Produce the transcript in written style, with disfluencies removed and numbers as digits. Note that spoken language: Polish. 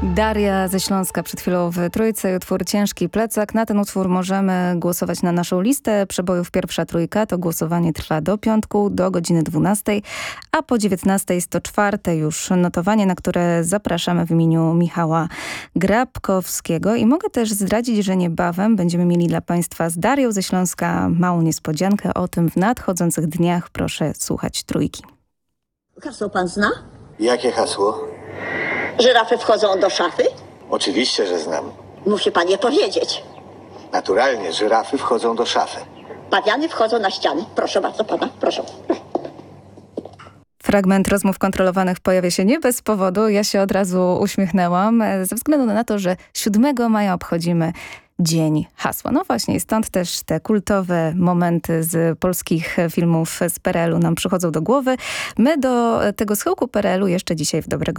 Daria ze Śląska przed chwilą w Trójce i utwór Ciężki plecak. Na ten utwór możemy głosować na naszą listę przebojów Pierwsza Trójka. To głosowanie trwa do piątku, do godziny 12, a po 19 jest to czwarte już notowanie, na które zapraszamy w imieniu Michała Grabkowskiego. I mogę też zdradzić, że niebawem będziemy mieli dla Państwa z Darią ze Śląska małą niespodziankę. O tym w nadchodzących dniach proszę słuchać Trójki. Hasło pan zna? Jakie hasło? Żyrafy wchodzą do szafy? Oczywiście, że znam. Musi pan je powiedzieć. Naturalnie, żyrafy wchodzą do szafy. Pawiany wchodzą na ściany. Proszę bardzo pana, proszę. Fragment rozmów kontrolowanych pojawia się nie bez powodu. Ja się od razu uśmiechnęłam ze względu na to, że 7 maja obchodzimy Dzień Hasła. No właśnie, stąd też te kultowe momenty z polskich filmów z PRL-u nam przychodzą do głowy. My do tego schyłku PRL-u jeszcze dzisiaj w Dobrego